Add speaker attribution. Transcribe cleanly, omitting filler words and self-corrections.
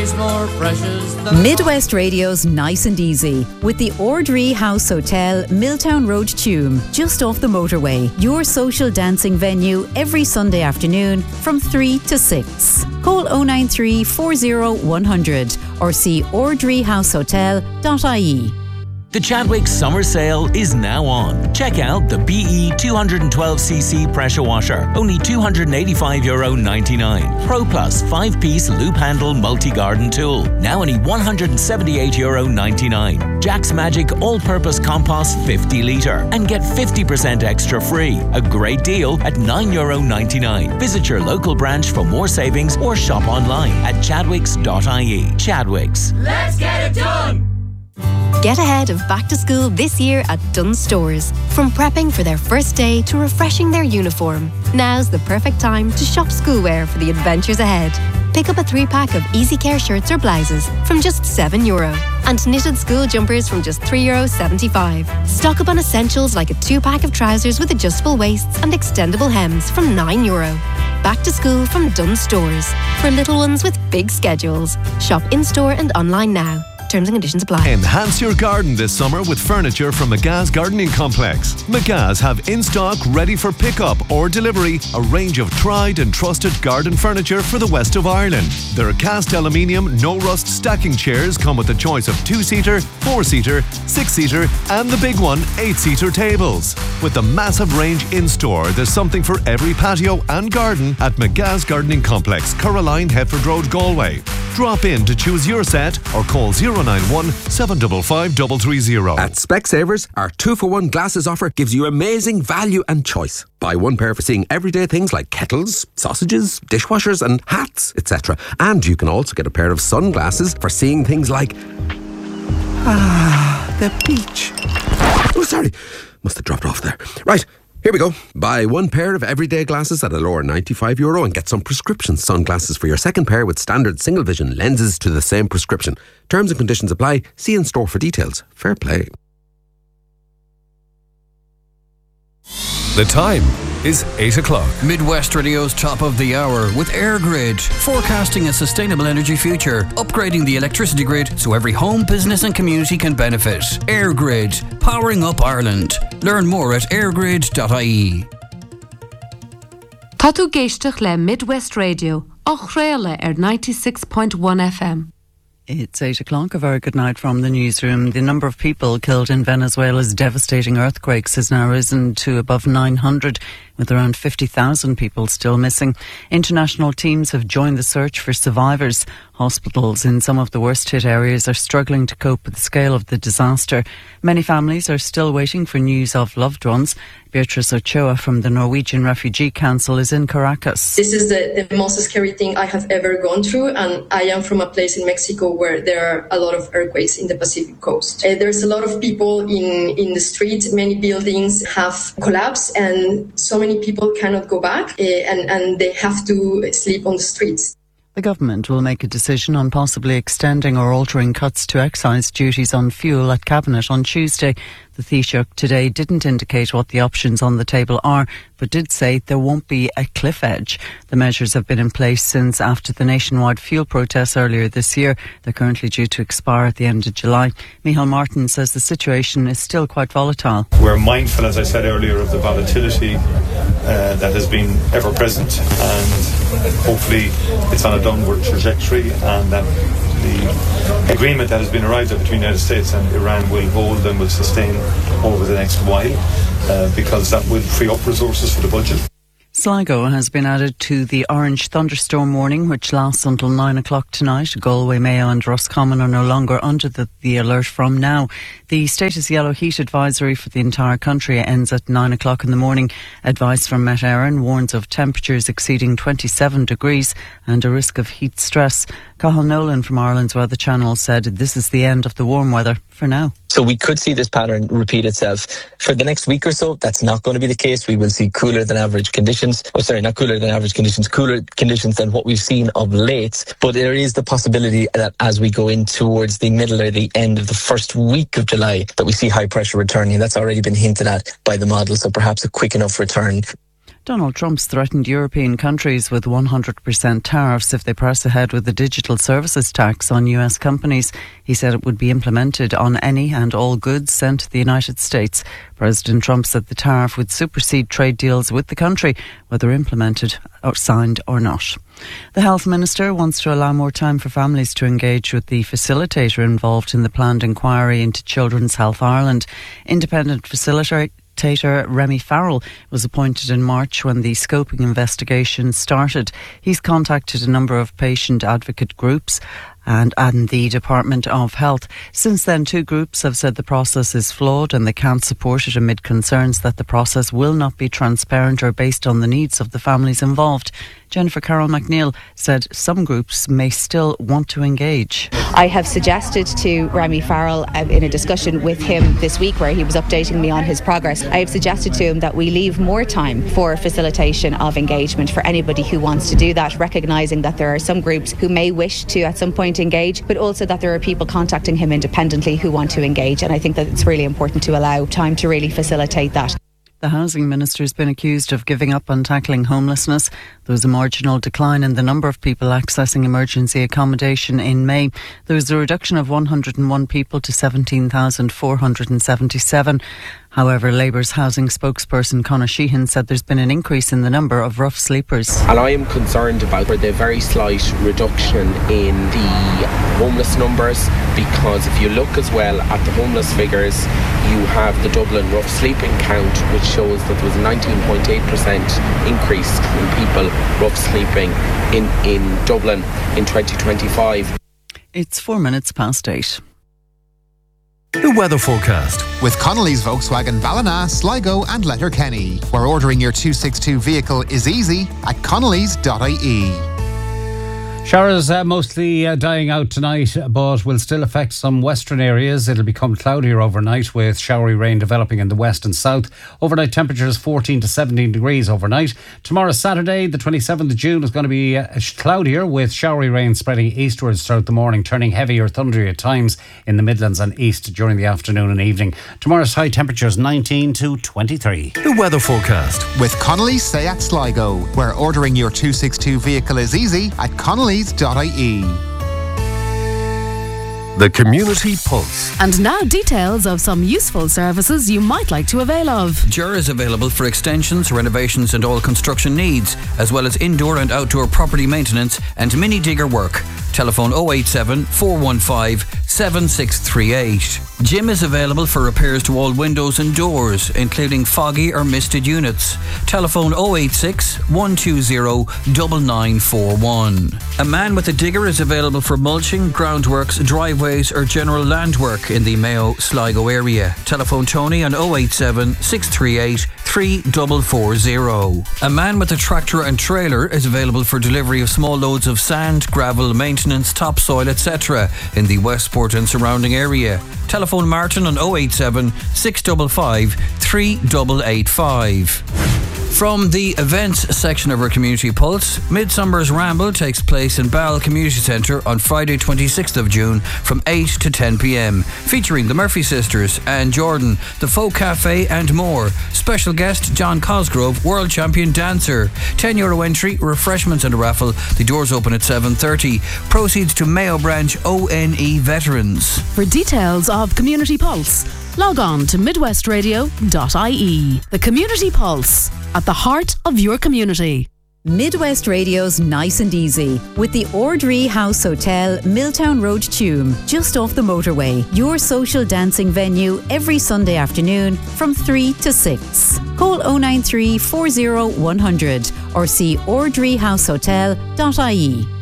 Speaker 1: is more precious than
Speaker 2: Midwest Radio's Nice and Easy with the Ordree House Hotel, Milltown Road, Tuam, just off the motorway. Your social dancing venue every Sunday afternoon from 3 to 6. Call 093 40 100 or see ordreehousehotel.ie.
Speaker 3: The Chadwick Summer Sale is now on. Check out the BE 212cc pressure washer, only €285.99. Pro Plus 5-piece loop handle multi-garden tool, now only €178.99. Jack's Magic all-purpose compost 50 litre and get 50% extra free. A great deal at €9.99. Visit your local branch for more savings or shop online at chadwicks.ie. Chadwicks.
Speaker 1: Let's get it done!
Speaker 4: Get ahead of back to school this year at Dunnes Stores. From prepping for their first day to refreshing their uniform, now's the perfect time to shop schoolwear for the adventures ahead. Pick up a 3-pack of Easy Care shirts or blouses from just €7 and knitted school jumpers from just €3.75. Stock up on essentials like a 2-pack of trousers with adjustable waists and extendable hems from €9. Back to school from Dunnes Stores. For little ones with big schedules. Shop in-store and online now. Terms and conditions apply.
Speaker 5: Enhance your garden this summer with furniture from McGah's Gardening Complex. McGah's have in stock, ready for pickup or delivery, a range of tried and trusted garden furniture for the west of Ireland. Their cast aluminium, no rust stacking chairs come with a choice of 2-seater, 4-seater, 6-seater and the big one, 8-seater tables. With the massive range in store, there's something for every patio and garden at McGah's Gardening Complex, Caroline, Hetford Road, Galway. Drop in to choose your set or call 091 755 330.
Speaker 6: At Specsavers, our 2-for-1 glasses offer gives you amazing value and choice. Buy one pair for seeing everyday things like kettles, sausages, dishwashers and hats, etc. And you can also get a pair of sunglasses for seeing things like the beach. Oh, sorry. Must have dropped off there. Right. Here we go. Buy one pair of everyday glasses at a lower €95 and get some prescription sunglasses for your second pair with standard single vision lenses to the same prescription. Terms and conditions apply. See in store for details. Fair play.
Speaker 7: The time is 8 o'clock.
Speaker 8: Midwest Radio's top of the hour with EirGrid, forecasting a sustainable energy future, upgrading the electricity grid so every home, business and community can benefit. EirGrid, powering up Ireland. Learn more at airgrid.ie.
Speaker 9: Tá tú géisteach le Midwest Radio, ach réile 96.1 FM.
Speaker 10: It's 8 o'clock. A very good night from the newsroom. The number of people killed in Venezuela's devastating earthquakes has now risen to above 900, with around 50,000 people still missing. International teams have joined the search for survivors. Hospitals in some of the worst-hit areas are struggling to cope with the scale of the disaster. Many families are still waiting for news of loved ones. Beatrice Ochoa from the Norwegian Refugee Council is in Caracas.
Speaker 11: This is the most scary thing I have ever gone through, and I am from a place in Mexico where there are a lot of earthquakes in the Pacific coast. There's a lot of people in the streets. Many buildings have collapsed, and so many people cannot go back, and they have to sleep on the streets.
Speaker 10: The government will make a decision on possibly extending or altering cuts to excise duties on fuel at Cabinet on Tuesday. The Taoiseach today didn't indicate what the options on the table are, but did say there won't be a cliff edge. The measures have been in place since after the nationwide fuel protests earlier this year. They're currently due to expire at the end of July. Micheál Martin says the situation is still quite volatile.
Speaker 12: We're mindful, as I said earlier, of the volatility that has been ever present, and hopefully it's on a downward trajectory, and that the agreement that has been arrived at between the United States and Iran will hold and will sustain over the next while, because that will free up resources for the budget.
Speaker 10: Sligo has been added to the orange thunderstorm warning, which lasts until 9 o'clock tonight. Galway, Mayo and Roscommon are no longer under the alert from now. The status yellow heat advisory for the entire country ends at 9 o'clock in the morning. Advice from Met Éireann warns of temperatures exceeding 27 degrees and a risk of heat stress. Cathal Nolan from Ireland's Weather Channel said this is the end of the warm weather for now.
Speaker 13: So we could see this pattern repeat itself. For the next week or so, that's not going to be the case. We will see cooler than average conditions. Oh, sorry, not cooler than average conditions, cooler conditions than what we've seen of late. But there is the possibility that as we go in towards the middle or the end of the first week of July, that we see high pressure returning. That's already been hinted at by the model, so perhaps a quick enough return.
Speaker 10: Donald Trump's threatened European countries with 100% tariffs if they press ahead with the digital services tax on US companies. He said it would be implemented on any and all goods sent to the United States. President Trump said the tariff would supersede trade deals with the country, whether implemented or signed or not. The Health Minister wants to allow more time for families to engage with the facilitator involved in the planned inquiry into Children's Health Ireland. Independent facilitator Remy Farrell was appointed in March when the scoping investigation started. He's contacted a number of patient advocate groups and the Department of Health. Since then, two groups have said the process is flawed and they can't support it amid concerns that the process will not be transparent or based on the needs of the families involved. Jennifer Carroll McNeil said some groups may still want to engage.
Speaker 14: I have suggested to Remy Farrell in a discussion with him this week where he was updating me on his progress, I have suggested to him that we leave more time for facilitation of engagement for anybody who wants to do that, recognising that there are some groups who may wish to at some point engage, but also that there are people contacting him independently who want to engage, and I think that it's really important to allow time to really facilitate that.
Speaker 10: The Housing Minister has been accused of giving up on tackling homelessness. There was a marginal decline in the number of people accessing emergency accommodation in May. There was a reduction of 101 people to 17,477. However, Labour's housing spokesperson Conor Sheehan said there's been an increase in the number of rough sleepers.
Speaker 15: And I am concerned about the very slight reduction in the homeless numbers, because if you look as well at the homeless figures, you have the Dublin rough sleeping count, which shows that there was a 19.8% increase in people rough sleeping in Dublin in 2025.
Speaker 10: It's 4 minutes past 8.
Speaker 7: The weather forecast
Speaker 16: with Connolly's Volkswagen Ballina, Sligo and Letterkenny, where ordering your 262 vehicle is easy at connellys.ie.
Speaker 17: Showers mostly dying out tonight, but will still affect some western areas. It'll become cloudier overnight with showery rain developing in the west and south. Overnight temperatures 14 to 17 degrees overnight. Tomorrow, Saturday, the 27th of June, is going to be cloudier with showery rain spreading eastwards throughout the morning, turning heavy or thundery at times in the Midlands and east during the afternoon and evening. Tomorrow's high temperatures 19 to 23.
Speaker 7: The weather forecast
Speaker 16: with Connolly's Seat Sligo, where ordering your 262 vehicle is easy at connellys.ie.
Speaker 7: The Community Pulse.
Speaker 18: And now details of some useful services you might like to avail of.
Speaker 8: Jura is available for extensions, renovations and all construction needs, as well as indoor and outdoor property maintenance and mini digger work. Telephone 087 415 7638. Jim is available for repairs to all windows and doors, including foggy or misted units. Telephone 086 120 9941. A man with a digger is available for mulching, groundworks, driveways or general land work in the Mayo Sligo area. Telephone Tony on 087 638 3440. A man with a tractor and trailer is available for delivery of small loads of sand, gravel, maintenance, topsoil, etc. in the Westport and surrounding area. Telephone Martin on 087 655 3885. From the events section of our Community Pulse, Midsummer's Ramble takes place in Ball Community Centre on Friday 26th of June from 8 to 10 p.m, featuring the Murphy Sisters, Anne Jordan, the Folk Cafe and more. Special guest John Cosgrove, world champion dancer. €10 entry, refreshments and a raffle. The doors open at 7:30. Proceeds to Mayo Branch ONE Veterans.
Speaker 18: For details of Community Pulse, log on to midwestradio.ie. The Community Pulse, at the heart of your community.
Speaker 2: Midwest Radio's Nice and Easy with the Ordree House Hotel, Milltown Road, Tuam, just off the motorway. Your social dancing venue every Sunday afternoon from 3 to 6. Call 093 40 100 or see ordreehousehotel.ie.